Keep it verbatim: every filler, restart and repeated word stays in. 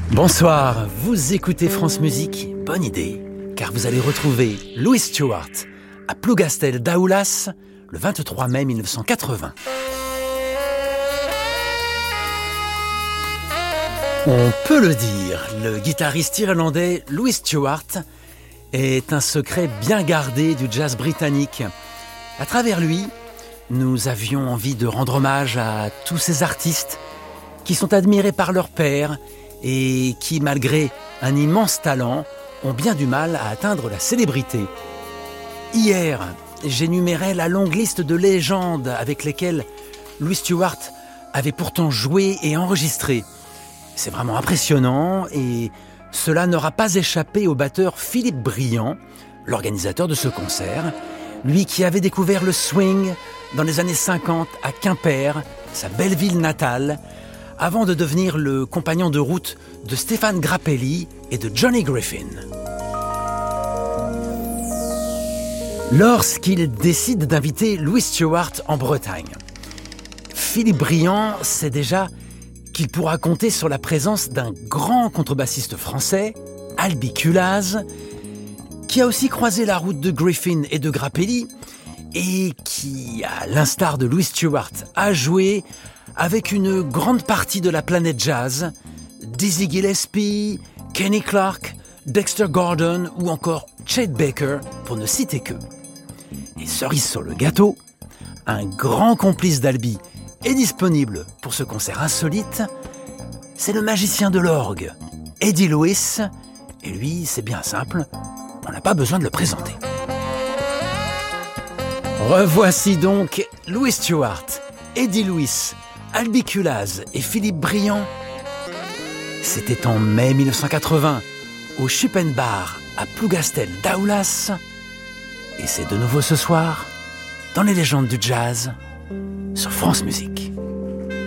Bonsoir, vous écoutez France Musique, bonne idée, car vous allez retrouver Louis Stewart à Plougastel d'Aoulas le vingt-trois mai mille neuf cent quatre-vingts. On peut le dire, le guitariste irlandais Louis Stewart est un secret bien gardé du jazz britannique. À travers lui, nous avions envie de rendre hommage à tous ces artistes qui sont admirés par leur père et qui, malgré un immense talent, ont bien du mal à atteindre la célébrité. Hier, j'énumérais la longue liste de légendes avec lesquelles Louis Stewart avait pourtant joué et enregistré. C'est vraiment impressionnant et cela n'aura pas échappé au batteur Philippe Briand, l'organisateur de ce concert, lui qui avait découvert le swing dans les années cinquante à Quimper, sa belle ville natale, avant de devenir le compagnon de route de Stéphane Grappelli et de Johnny Griffin. Lorsqu'il décide d'inviter Louis Stewart en Bretagne, Philippe Briand sait déjà qu'il pourra compter sur la présence d'un grand contrebassiste français, Albi Kulaz, qui a aussi croisé la route de Griffin et de Grappelli et qui, à l'instar de Louis Stewart, a joué avec une grande partie de la planète jazz, Dizzy Gillespie, Kenny Clarke, Dexter Gordon ou encore Chet Baker, pour ne citer qu'eux. Et cerise sur le gâteau, un grand complice d'Albi est disponible pour ce concert insolite, c'est le magicien de l'orgue, Eddie Lewis, et lui, c'est bien simple, on n'a pas besoin de le présenter. Revoici donc Louis Stewart, Eddie Lewis, Albi Kulaz et Philippe Briand. C'était en mai mille neuf cent quatre-vingts, au Schuppenbar à Plougastel d'Aoulas. Et c'est de nouveau ce soir, dans les légendes du jazz, sur France Musique.